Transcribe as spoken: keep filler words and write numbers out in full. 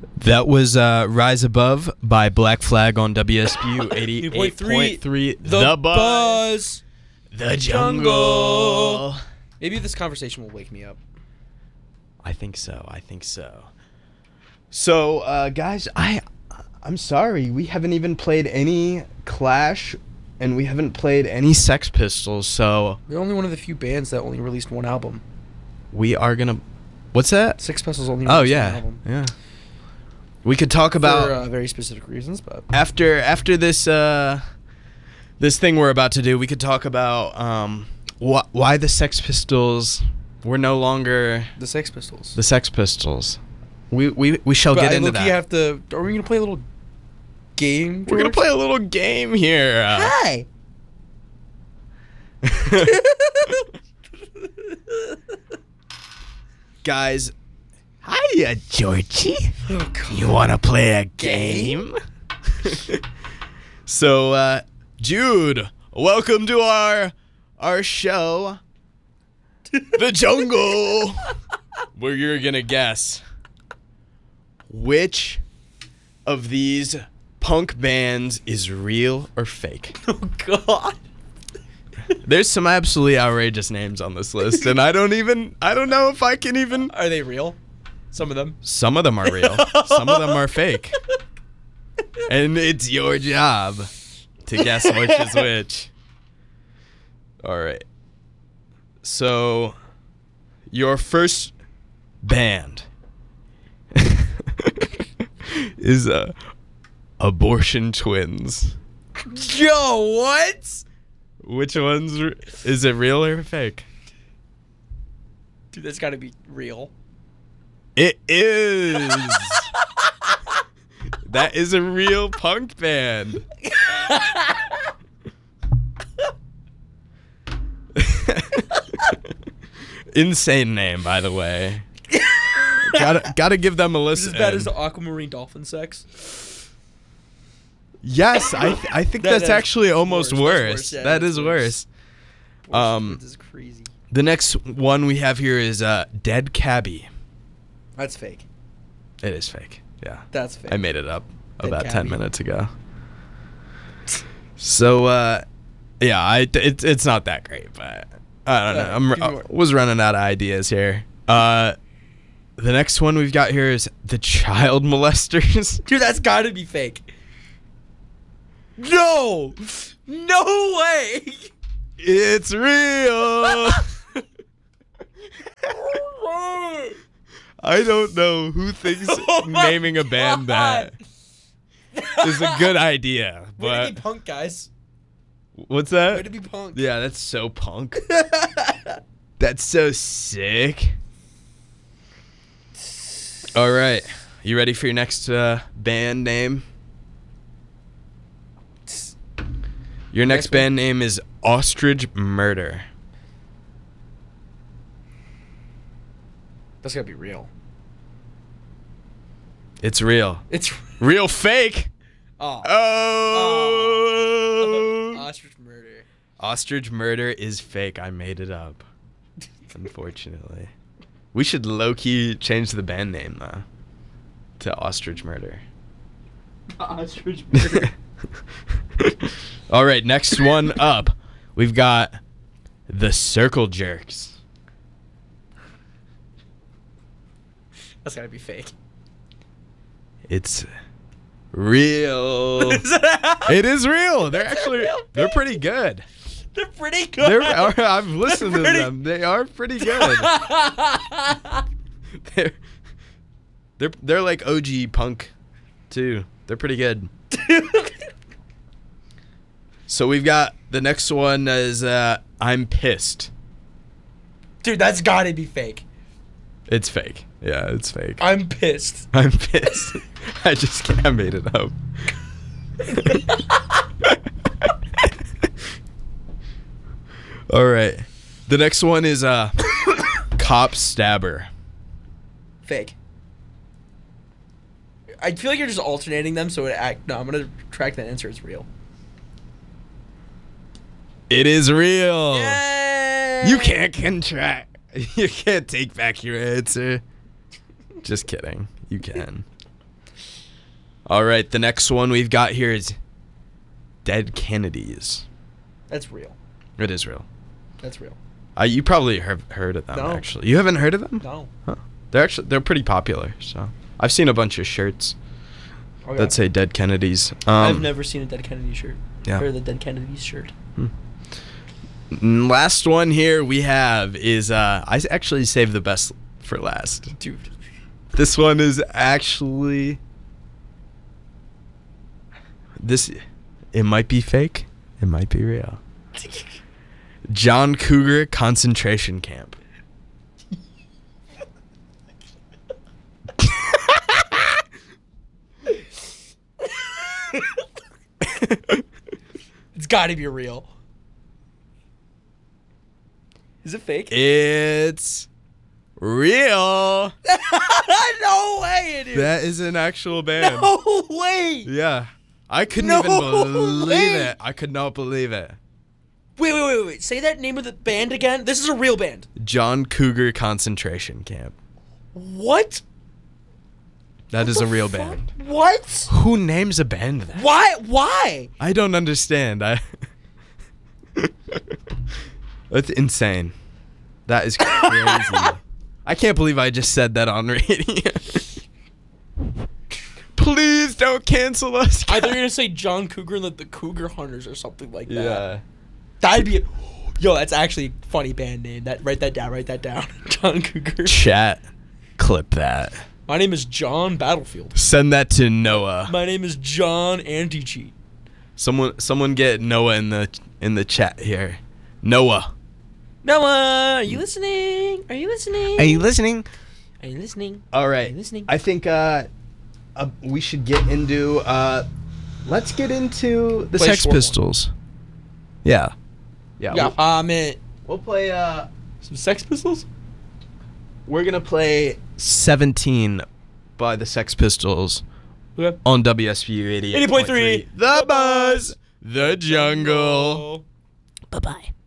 That was uh, Rise Above by Black Flag on W S P U eighty-eight point three. The, the Buzz. The Jungle. Maybe this conversation will wake me up. I think so. I think so. So, uh, guys, I, I'm sorry. We haven't even played any Clash, and we haven't played any Sex Pistols, so... We're only one of the few bands that only released one album. We are gonna... What's that? Sex Pistols only oh, released yeah. one album. Yeah. We could talk about... For uh, very specific reasons, but... After after this uh, this thing we're about to do, we could talk about um, wh- why the Sex Pistols were no longer... The Sex Pistols. The Sex Pistols. We we, we shall but get I into look, that. You have to... Are we going to play a little game, George? We're going to play a little game here. Uh, Hi! Guys... Hiya, Georgie. Oh, God. You want to play a game? So, uh, Jude, welcome to our our show, The Jungle, where you're going to guess which of these punk bands is real or fake. Oh, God. There's some absolutely outrageous names on this list, and I don't even, I don't know if I can even... Are they real? Some of them. Some of them are real. Some of them are fake. And it's your job to guess which is which. All right. So, your first band is uh, Abortion Twins. Yo, what? Which one's... Re- is it real or fake? Dude, that's got to be real. It is. That is a real punk band. Insane name, by the way. gotta gotta give them a listen. Is as bad as the Aquamarine Dolphin Sex? Yes, I th- I think That- that's that's actually almost worse. worse. That's worse, yeah, that that's is worse. worse. Um, This is crazy. The next one we have here is uh, Dead Cabbie. That's fake. It is fake. Yeah. That's fake. I made it up Dead about ten Cabbie. minutes ago. So, uh, yeah, I it, it's not that great, but I don't know. Uh, I'm give me I more. was running out of ideas here. Uh, the next one we've got here is the Child Molesters. Dude, that's got to be fake. No! No way! It's real. I don't know who thinks Oh my naming a band God. that is a good idea, Way to but be punk, guys. what's that? Way to be punk. Yeah, that's so punk. That's so sick. All right. You ready for your next uh, band name? Your next Next one? band name is Ostrich Murder. That's gotta be real. It's real. It's Real fake. oh. Oh. Ostrich Murder. Ostrich Murder is fake. I made it up. Unfortunately. We should low-key change the band name, though, to Ostrich Murder. Ostrich Murder. All right, next one up. We've got the Circle Jerks. That's gotta be fake. It's real. It is real. They're actually real they're band. pretty good. They're pretty good. They're I've listened They're to pretty- them. They are pretty good. they're, they're they're like O G punk too. They're pretty good. So we've got the next one is uh, I'm Pissed. Dude, that's gotta be fake. It's fake. Yeah, it's fake. I'm pissed. I'm pissed. I just can't, I made it up. All right. The next one is uh, Cop Stabber. Fake. I feel like you're just alternating them, so it act. No, I'm gonna track that answer. It's real. It is real. Yay! You can't contract. You can't take back your answer. Just kidding. You can. All right, the next one we've got here is Dead Kennedys. That's real. It is real. That's real. Uh, you probably have heard of them, No. actually. You haven't heard of them? No. Huh. They're actually they're pretty popular. So I've seen a bunch of shirts Okay. that say Dead Kennedys. Um, I've never seen a Dead Kennedy shirt. Yeah. Or the Dead Kennedys shirt. n- Last one here we have is uh, I s- actually saved the best for last. Dude. This one is actually this. It might be fake. It might be real. John Cougar concentration camp. It's gotta be real. Is it fake? It's real. No way it is. That is an actual band. No way. Yeah. I couldn't No even believe way. it. I could not believe it. Wait, wait, wait, wait. Say that name of the band again. This is a real band. John Cougar concentration camp. What? That is the a real fuck? band. What? Who names a band that? Why? Why? I don't understand. I That's insane. That is crazy. I can't believe I just said that on radio. Please don't cancel us. I thought you were gonna say John Cougar and the, the Cougar Hunters or something like that. Yeah. That'd be. Yo, that's actually a funny band name. That write that down. Write that down. John Cougar. Chat. Clip that. My name is John Battlefield. Send that to Noah. My name is John Anti-Cheat. Someone someone get Noah in the in the chat here. Noah. Noah, are you listening? Are you listening? listening? Are you listening? All Are right. you listening? I think uh, uh we should get into uh let's get into the Play a Sex short one. Pistols. Yeah. Yeah. Yeah, We'll, um, it, we'll play uh some Sex Pistols. we're going to play seventeen by the Sex Pistols Okay. on W S V U eighty-eight eighty point three. The Buzz, the Jungle. Bye bye.